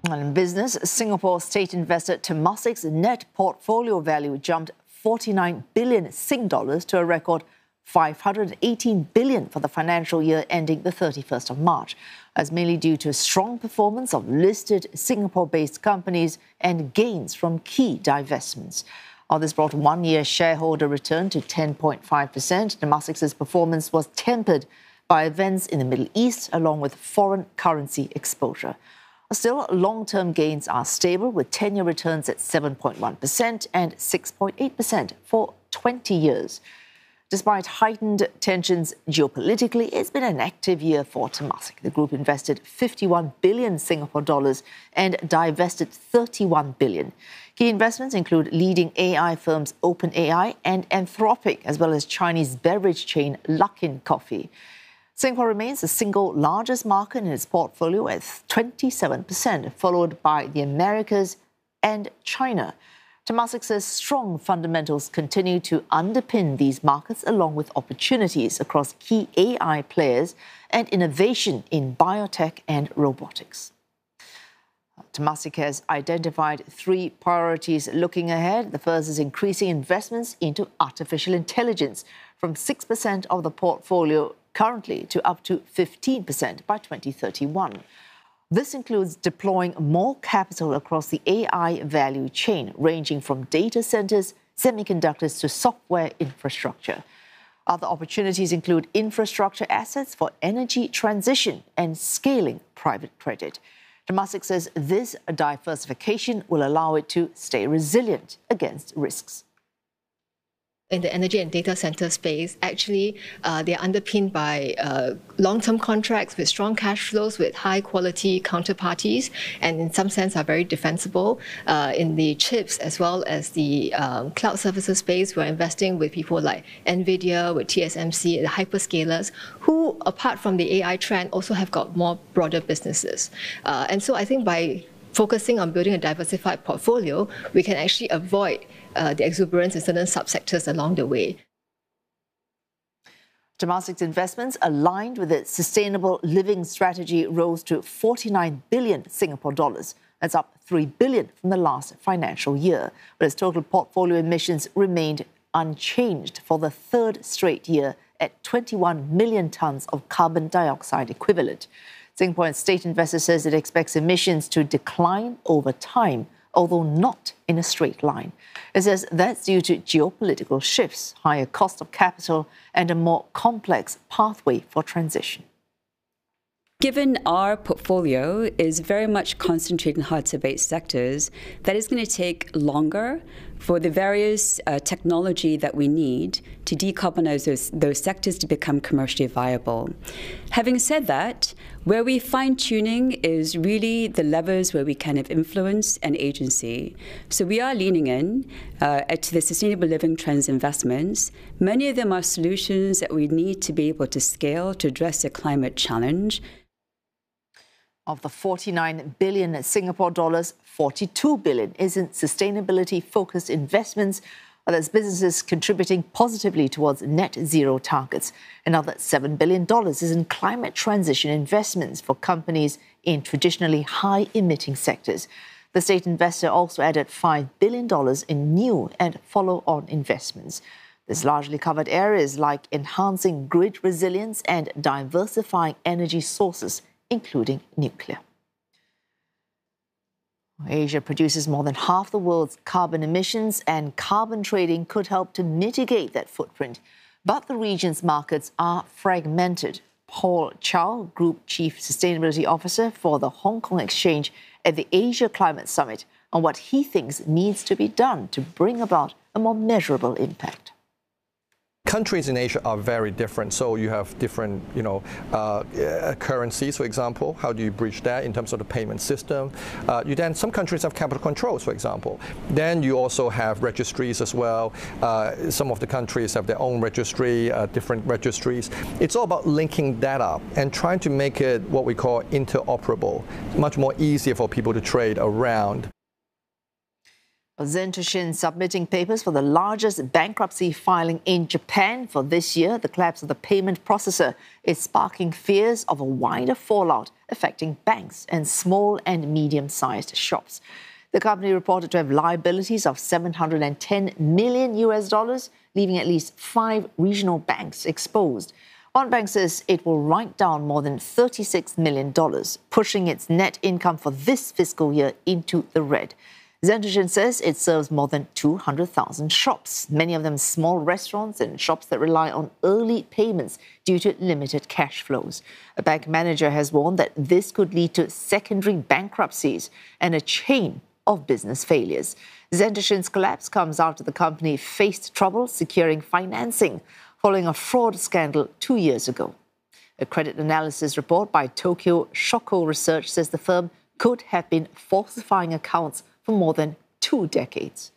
And in business, Singapore state investor Temasek's net portfolio value jumped 49 billion Sing dollars to a record 518 billion for the financial year ending the 31st of March. That's mainly due to strong performance of listed Singapore-based companies and gains from key divestments. This brought one-year shareholder return to 10.5%. Temasek's performance was tempered by events in the Middle East, along with foreign currency exposure. Still, long-term gains are stable, with 10-year returns at 7.1% and 6.8% for 20 years. Despite heightened tensions geopolitically, it's been an active year for Temasek. The group invested 51 billion Singapore dollars and divested 31 billion. Key investments include leading AI firms OpenAI and Anthropic, as well as Chinese beverage chain Luckin Coffee. Singapore remains the single largest market in its portfolio at 27%, followed by the Americas and China. Temasek says strong fundamentals continue to underpin these markets, along with opportunities across key AI players and innovation in biotech and robotics. Temasek has identified three priorities looking ahead. The first is increasing investments into artificial intelligence from 6% of the portfolio currently to up to 15% by 2031. This includes deploying more capital across the AI value chain, ranging from data centers, semiconductors to software infrastructure. Other opportunities include infrastructure assets for energy transition and scaling private credit. Temasek says this diversification will allow it to stay resilient against risks. In the energy and data center space, actually, they are underpinned by long-term contracts with strong cash flows, with high-quality counterparties, and in some sense are very defensible. In the chips as well as the cloud services space, we're investing with people like NVIDIA, with TSMC, the hyperscalers, who, apart from the AI trend, also have got more broader businesses. And so I think by focusing on building a diversified portfolio, we can actually avoid the exuberance in certain subsectors along the way. Temasek's investments aligned with its sustainable living strategy rose to 49 billion Singapore dollars. That's up 3 billion from the last financial year. But its total portfolio emissions remained unchanged for the third straight year at 21 million tonnes of carbon dioxide equivalent. Singapore State Investor says it expects emissions to decline over time, although not in a straight line. It says that's due to geopolitical shifts, higher cost of capital, and a more complex pathway for transition. Given our portfolio is very much concentrated in hard-to-abate sectors, that is going to take longer for the various technology that we need to decarbonize those sectors to become commercially viable. Having said that, where we fine-tuning is really the levers where we can have influence and agency. So we are leaning in to the sustainable living trends investments. Many of them are solutions that we need to be able to scale to address the climate challenge. Of the 49 billion Singapore dollars, 42 billion is in sustainability-focused investments, that's businesses contributing positively towards net zero targets. Another $7 billion is in climate transition investments for companies in traditionally high-emitting sectors. The state investor also added $5 billion in new and follow-on investments. This largely covered areas like enhancing grid resilience and diversifying energy sources, including nuclear. Asia produces more than half the world's carbon emissions, and carbon trading could help to mitigate that footprint. But the region's markets are fragmented. Paul Chow, Group Chief Sustainability Officer for the Hong Kong Exchange at the Asia Climate Summit, on what he thinks needs to be done to bring about a more measurable impact. Countries in Asia are very different, so you have different, currencies, for example. How do you bridge that in terms of the payment system? Some countries have capital controls, for example. Then you also have registries as well. Some of the countries have their own registry, different registries. It's all about linking that up and trying to make it what we call interoperable, much more easier for people to trade around. Zentoshin submitting papers for the largest bankruptcy filing in Japan for this year. The collapse of the payment processor is sparking fears of a wider fallout affecting banks and small and medium-sized shops. The company reported to have liabilities of $710 million, leaving at least 5 regional banks exposed. One bank says it will write down more than $36 million, pushing its net income for this fiscal year into the red. Zentoshin says it serves more than 200,000 shops, many of them small restaurants and shops that rely on early payments due to limited cash flows. A bank manager has warned that this could lead to secondary bankruptcies and a chain of business failures. Zentoshin's collapse comes after the company faced trouble securing financing following a fraud scandal 2 years ago. A credit analysis report by Tokyo Shoko Research says the firm could have been falsifying accounts for more than 2 decades.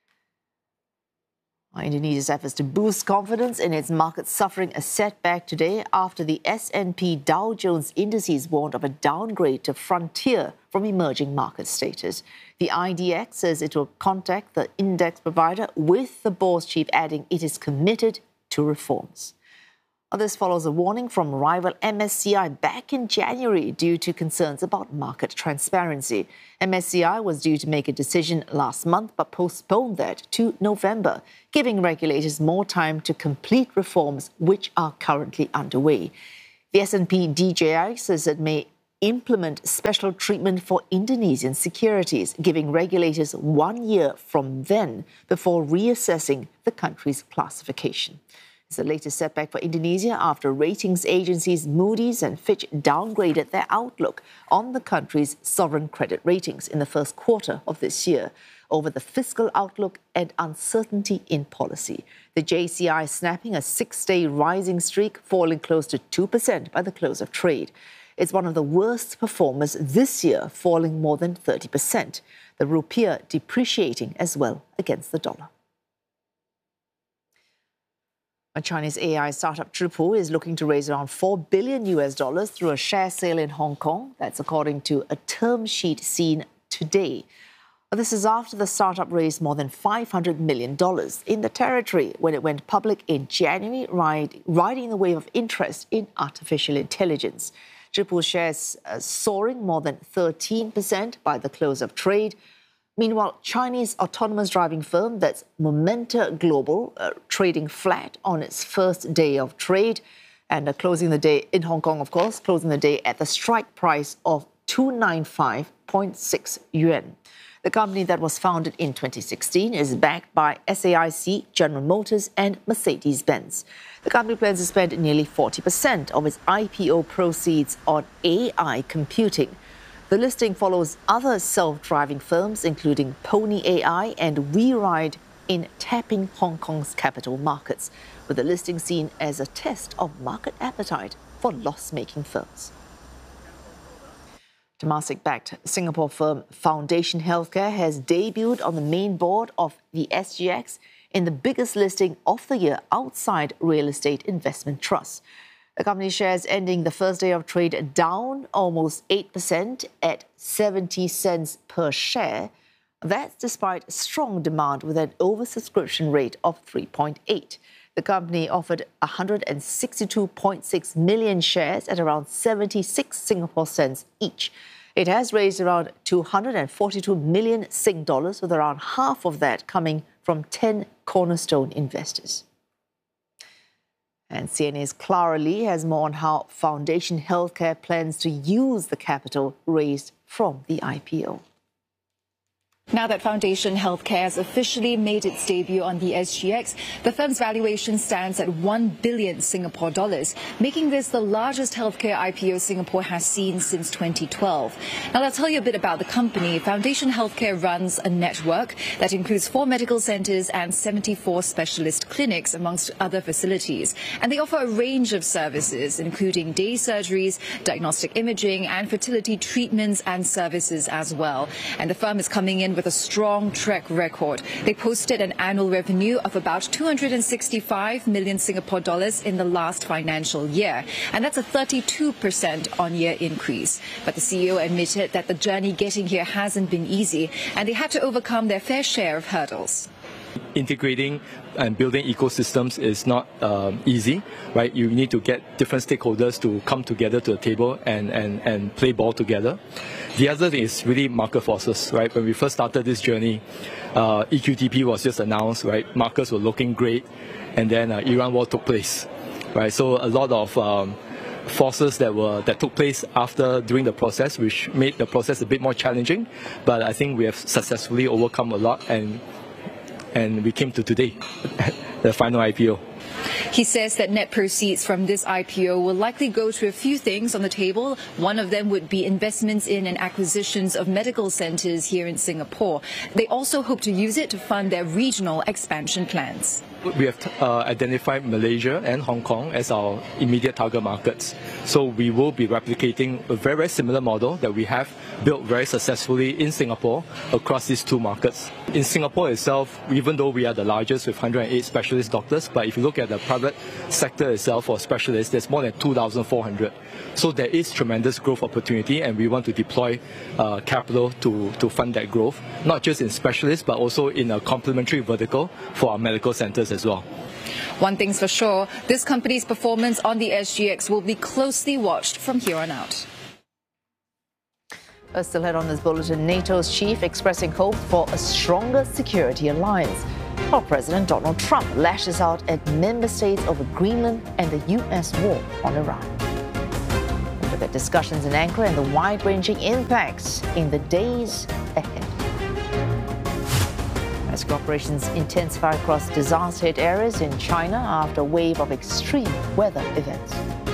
Indonesia's efforts to boost confidence in its market suffering a setback today after the S&P Dow Jones indices warned of a downgrade to frontier from emerging market status. The IDX says it will contact the index provider, with the board's chief adding it is committed to reforms. This follows a warning from rival MSCI back in January due to concerns about market transparency. MSCI was due to make a decision last month but postponed that to November, giving regulators more time to complete reforms which are currently underway. The S&P DJI says it may implement special treatment for Indonesian securities, giving regulators 1 year from then before reassessing the country's classification. It's the latest setback for Indonesia after ratings agencies Moody's and Fitch downgraded their outlook on the country's sovereign credit ratings in the first quarter of this year over the fiscal outlook and uncertainty in policy. The JCI snapping a 6-day rising streak, falling close to 2% by the close of trade. It's one of the worst performers this year, falling more than 30%. The rupiah depreciating as well against the dollar. A Chinese AI startup Zhipu is looking to raise around $4 billion through a share sale in Hong Kong. That's according to a term sheet seen today. This is after the startup raised more than $500 million in the territory when it went public in January, riding the wave of interest in artificial intelligence. Zhipu shares soaring more than 13% by the close of trade. Meanwhile, Chinese autonomous driving firm, that's Momenta Global, trading flat on its first day of trade and closing the day in Hong Kong, of course, closing the day at the strike price of 295.6 yuan. The company that was founded in 2016 is backed by SAIC, General Motors and Mercedes-Benz. The company plans to spend nearly 40% of its IPO proceeds on AI computing. The listing follows other self-driving firms, including Pony AI and WeRide, in tapping Hong Kong's capital markets, with the listing seen as a test of market appetite for loss-making firms. Temasek-backed Singapore firm Foundation Healthcare has debuted on the main board of the SGX in the biggest listing of the year outside real estate investment trusts. The company shares ending the first day of trade down almost 8% at 70 cents per share. That's despite strong demand with an oversubscription rate of 3.8. The company offered 162.6 million shares at around 76 Singapore cents each. It has raised around 242 million Sing dollars, with around half of that coming from 10 cornerstone investors. And CNA's Clara Lee has more on how Foundation Healthcare plans to use the capital raised from the IPO. Now that Foundation Healthcare has officially made its debut on the SGX, the firm's valuation stands at 1 billion Singapore dollars, making this the largest healthcare IPO Singapore has seen since 2012. Now, I'll tell you a bit about the company. Foundation Healthcare runs a network that includes 4 medical centers and 74 specialist clinics, amongst other facilities. And they offer a range of services, including day surgeries, diagnostic imaging, and fertility treatments and services as well. And the firm is coming in in with a strong track record. They posted an annual revenue of about 265 million Singapore dollars in the last financial year, and that's a 32% on-year increase. But the CEO admitted that the journey getting here hasn't been easy, and they had to overcome their fair share of hurdles. Integrating and building ecosystems is not easy, right? You need to get different stakeholders to come together to the table and play ball together. The other thing is really market forces, right? When we first started this journey, EQTP was just announced, right? Markets were looking great, and then Iran war took place, right? So a lot of forces that took place during the process, which made the process a bit more challenging. But I think we have successfully overcome a lot, and we came to today, the final IPO. He says that net proceeds from this IPO will likely go to a few things on the table. One of them would be investments in and acquisitions of medical centres here in Singapore. They also hope to use it to fund their regional expansion plans. We have identified Malaysia and Hong Kong as our immediate target markets. So we will be replicating a very, very similar model that we have built very successfully in Singapore across these two markets. In Singapore itself, even though we are the largest with 108 specialist doctors, but if you look at the private sector itself for specialists, there's more than 2,400. So there is tremendous growth opportunity, and we want to deploy capital to fund that growth, not just in specialists, but also in a complementary vertical for our medical centres as well. One thing's for sure, this company's performance on the SGX will be closely watched from here on out. Still ahead on this bulletin, NATO's chief expressing hope for a stronger security alliance, while President Donald Trump lashes out at member states over Greenland and the US war on Iran. We'll look at discussions in Ankara and the wide-ranging impacts in the days ahead. As operations intensify across disaster-hit areas in China after a wave of extreme weather events.